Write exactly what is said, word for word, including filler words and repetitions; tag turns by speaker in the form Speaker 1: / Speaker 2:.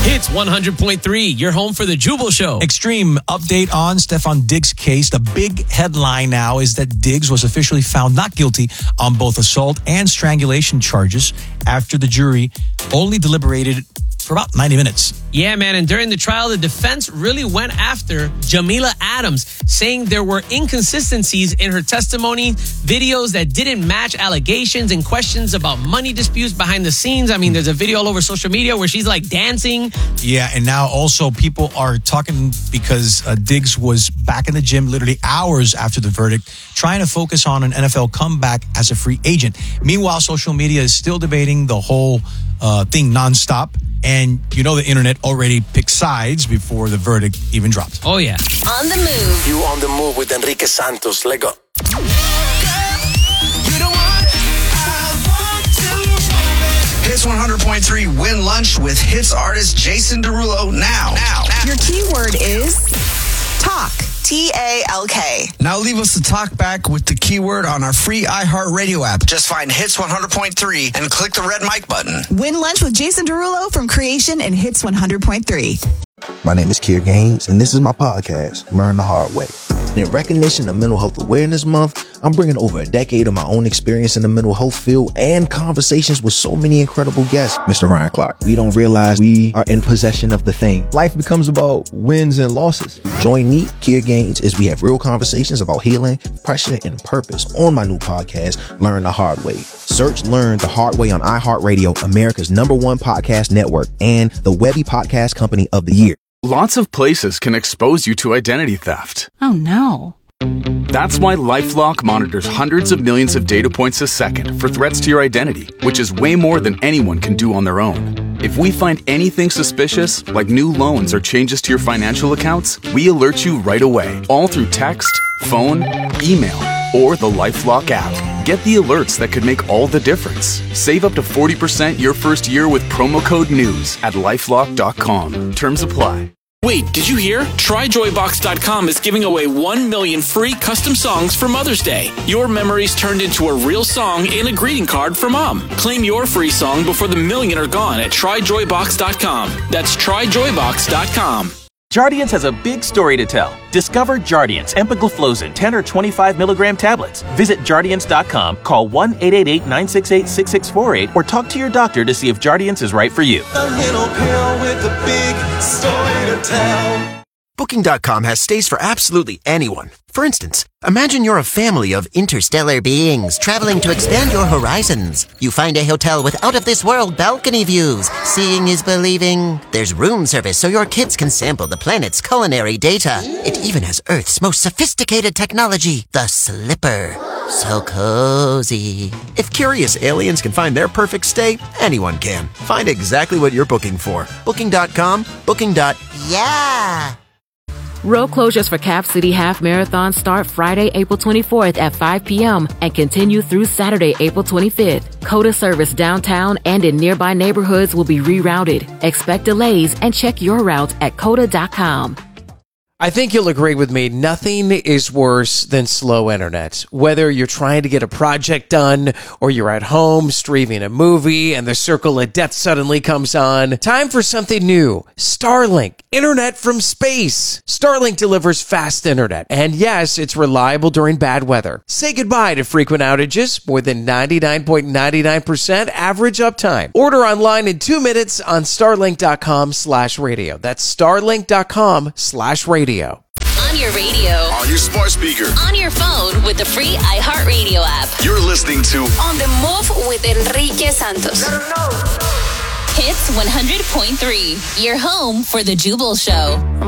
Speaker 1: Hits one hundred point three, your home for the Jubal Show.
Speaker 2: Extreme update on Stefon Diggs' case. The big headline now is that Diggs was officially found not guilty on both assault and strangulation charges after the jury only deliberated for about ninety minutes.
Speaker 1: Yeah, man. And during the trial, the defense really went after Jamila Adams, saying there were inconsistencies in her testimony, videos that didn't match allegations, and questions about money disputes behind the scenes. I mean, there's a video all over social media where she's like dancing.
Speaker 2: Yeah, and now also people are talking because uh, Diggs was back in the gym literally hours after the verdict, trying to focus on an N F L comeback as a free agent. Meanwhile, social media is still debating the whole uh, thing nonstop. And you know the internet already picked sides before the verdict even dropped.
Speaker 1: Oh, yeah.
Speaker 3: On the move.
Speaker 4: You on the move with Enrique Santos. Let go.
Speaker 5: Hits one hundred point three Win Lunch with hits artist Jason Derulo now. Now.
Speaker 6: Your keyword is talk. T A L K.
Speaker 5: Now leave us the talk back with the keyword on our free iHeartRadio app. Just find Hits one hundred point three and click the red mic button.
Speaker 6: Win Lunch with Jason Derulo from Creation and Hits one hundred point three.
Speaker 7: My name is Kier Gaines, and this is my podcast, Learn the Hard Way. In recognition of Mental Health Awareness Month, I'm bringing over a decade of my own experience in the mental health field and conversations with so many incredible guests. Mister Ryan Clark, we don't realize we are in possession of the thing. Life becomes about wins and losses. Join me, Kier Gaines, as we have real conversations about healing, pressure, and purpose on my new podcast, Learn the Hard Way. Search Learn the Hard Way on iHeartRadio, America's number one podcast network, and the Webby Podcast Company of the Year.
Speaker 8: Lots of places can expose you to identity theft.
Speaker 9: Oh, no.
Speaker 8: That's why LifeLock monitors hundreds of millions of data points a second for threats to your identity, which is way more than anyone can do on their own. If we find anything suspicious, like new loans or changes to your financial accounts, we alert you right away, all through text, phone, email, or the LifeLock app. Get the alerts that could make all the difference. Save up to forty percent your first year with promo code NEWS at lifelock dot com. Terms apply.
Speaker 10: Wait, did you hear? Try Joy Box dot com is giving away one million free custom songs for Mother's Day. Your memories turned into a real song in a greeting card for Mom. Claim your free song before the million are gone at Try Joy Box dot com. That's Try Joy Box dot com.
Speaker 11: Jardiance has a big story to tell. Discover Jardiance Empagliflozin ten or twenty-five milligram tablets. Visit Jardiance dot com, call one eight eight eight, nine six eight, six six four eight, or talk to your doctor to see if Jardiance is right for you.
Speaker 12: A little pill with a big story to tell.
Speaker 13: Booking dot com has stays for absolutely anyone. For instance, imagine you're a family of interstellar beings traveling to expand your horizons. You find a hotel with out-of-this-world balcony views. Seeing is believing. There's room service so your kids can sample the planet's culinary data. It even has Earth's most sophisticated technology, the Slipper. So cozy. If curious aliens can find their perfect stay, anyone can. Find exactly what you're booking for. Booking dot com, booking. Yeah.
Speaker 14: Road closures for Cap City Half Marathon start Friday, April twenty-fourth at five p.m. and continue through Saturday, April twenty-fifth. COTA service downtown and in nearby neighborhoods will be rerouted. Expect delays and check your route at cota dot com.
Speaker 15: I think you'll agree with me. Nothing is worse than slow internet. Whether you're trying to get a project done or you're at home streaming a movie and the circle of death suddenly comes on. Time for something new. Starlink. Internet from space. Starlink delivers fast internet. And yes, it's reliable during bad weather. Say goodbye to frequent outages. More than ninety-nine point nine nine percent average uptime. Order online in two minutes on starlink dot com slash radio. That's starlink dot com slash radio.
Speaker 3: On your radio.
Speaker 4: On your smart speaker.
Speaker 3: On your phone with the free iHeartRadio app.
Speaker 4: You're listening to
Speaker 3: On the Move with Enrique Santos. Hits one hundred point three. Your home for the Jubal Show.